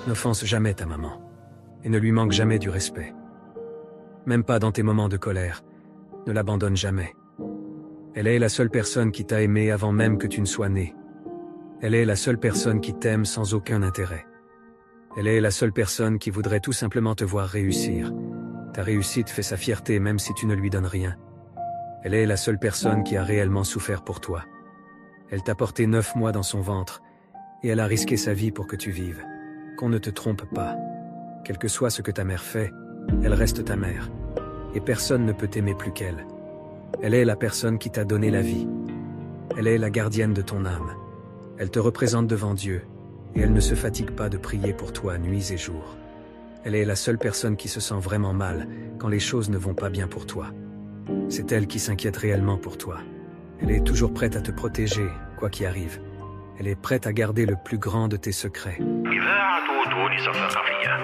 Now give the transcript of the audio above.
N'offense jamais ta maman. Et ne lui manque jamais du respect. Même pas dans tes moments de colère. Ne l'abandonne jamais. Elle est la seule personne qui t'a aimé avant même que tu ne sois né. Elle est la seule personne qui t'aime sans aucun intérêt. Elle est la seule personne qui voudrait tout simplement te voir réussir. Ta réussite fait sa fierté même si tu ne lui donnes rien. Elle est la seule personne qui a réellement souffert pour toi. Elle t'a porté 9 mois dans son ventre, et elle a risqué sa vie pour que tu vives. Qu'on ne te trompe pas. Quel que soit ce que ta mère fait, elle reste ta mère. Et personne ne peut t'aimer plus qu'elle. Elle est la personne qui t'a donné la vie. Elle est la gardienne de ton âme. Elle te représente devant Dieu, et elle ne se fatigue pas de prier pour toi nuits et jours. Elle est la seule personne qui se sent vraiment mal quand les choses ne vont pas bien pour toi. C'est elle qui s'inquiète réellement pour toi. Elle est toujours prête à te protéger, quoi qu'il arrive. Elle est prête à garder le plus grand de tes secrets.